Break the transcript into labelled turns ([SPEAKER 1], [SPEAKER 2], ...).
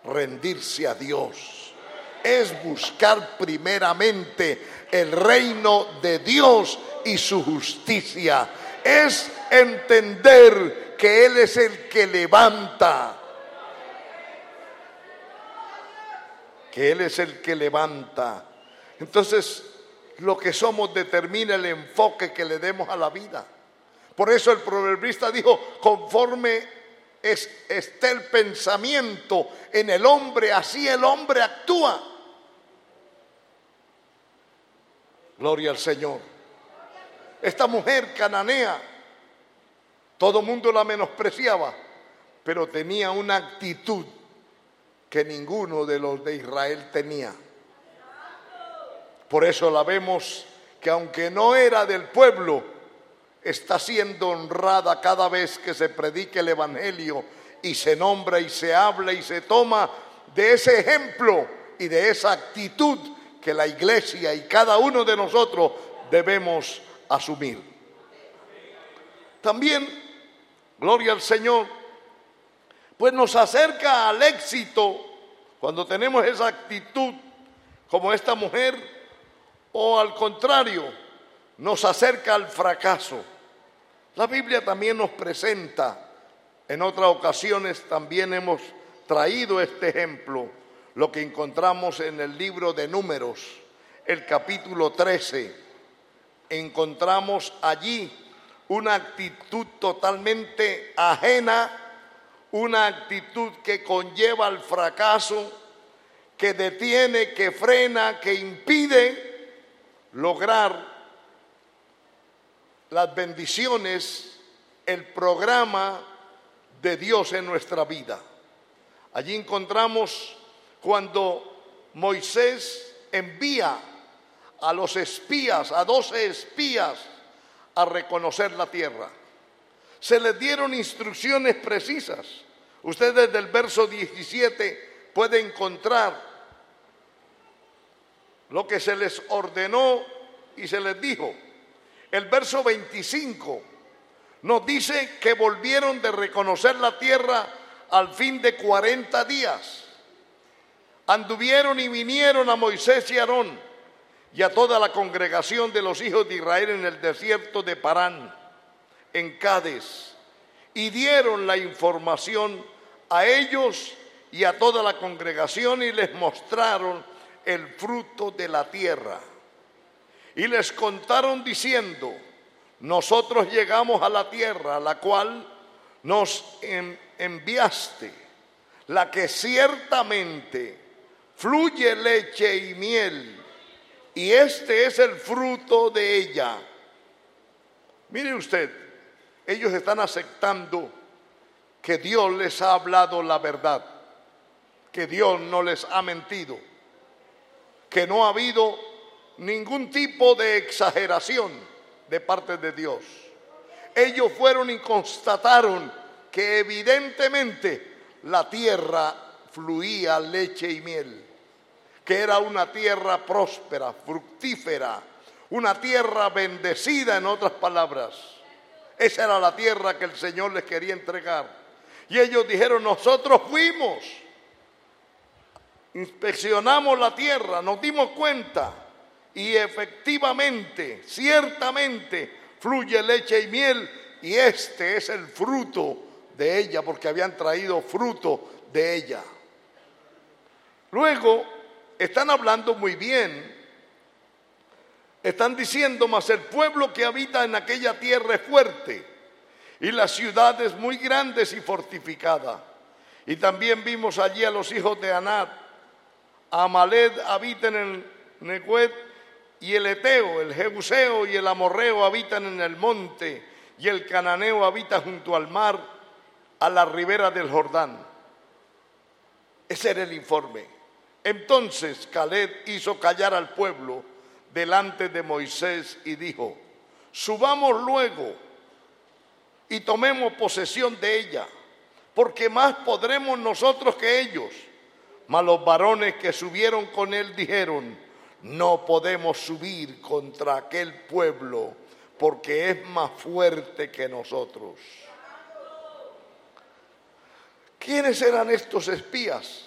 [SPEAKER 1] rendirse a Dios, es buscar primeramente el reino de Dios y su justicia, es entender que Él es el que levanta, que Él es el que levanta. Entonces, lo que somos determina el enfoque que le demos a la vida. Por eso el proverbista dijo: conforme esté el pensamiento en el hombre, así el hombre actúa. Gloria al Señor. Esta mujer cananea, todo el mundo la menospreciaba, pero tenía una actitud que ninguno de los de Israel tenía. Por eso la vemos que, aunque no era del pueblo, está siendo honrada cada vez que se predique el evangelio y se nombra y se habla y se toma de ese ejemplo y de esa actitud que la iglesia y cada uno de nosotros debemos asumir. También, gloria al Señor, pues nos acerca al éxito cuando tenemos esa actitud como esta mujer, o al contrario, nos acerca al fracaso. La Biblia también nos presenta, en otras ocasiones también hemos traído este ejemplo, lo que encontramos en el libro de Números, el capítulo 13. Encontramos allí una actitud totalmente ajena, una actitud que conlleva al fracaso, que detiene, que frena, que impide lograr las bendiciones, el programa de Dios en nuestra vida. Allí encontramos cuando Moisés envía a los espías, a 12 espías, a reconocer la tierra. Se les dieron instrucciones precisas. Usted desde el verso 17 puede encontrar lo que se les ordenó y se les dijo. El verso 25 nos dice que volvieron de reconocer la tierra al fin de 40 días. Anduvieron y vinieron a Moisés y Aarón y a toda la congregación de los hijos de Israel en el desierto de Parán, en Cades, y dieron la información a ellos y a toda la congregación y les mostraron el fruto de la tierra. Y les contaron diciendo: nosotros llegamos a la tierra a la cual nos enviaste, la que ciertamente fluye leche y miel, y este es el fruto de ella. Mire usted, ellos están aceptando que Dios les ha hablado la verdad, que Dios no les ha mentido, que no ha habido ningún tipo de exageración de parte de Dios. Ellos fueron y constataron que evidentemente la tierra fluía leche y miel, que era una tierra próspera, fructífera, una tierra bendecida, en otras palabras. Esa era la tierra que el Señor les quería entregar. Y ellos dijeron: nosotros fuimos, inspeccionamos la tierra, nos dimos cuenta y efectivamente, ciertamente fluye leche y miel, y este es el fruto de ella, porque habían traído fruto de ella. Luego están hablando muy bien, están diciendo: mas el pueblo que habita en aquella tierra es fuerte, y la ciudad es muy grandes y fortificada. Y también vimos allí a los hijos de Anat. Amalek habita en el Neguet, y el Eteo, el Jebuseo y el Amorreo habitan en el monte, y el Cananeo habita junto al mar, a la ribera del Jordán. Ese era el informe. Entonces Caleb hizo callar al pueblo delante de Moisés y dijo: subamos luego y tomemos posesión de ella, porque más podremos nosotros que ellos. Mas los varones que subieron con él dijeron: no podemos subir contra aquel pueblo, porque es más fuerte que nosotros. ¿Quiénes eran estos espías?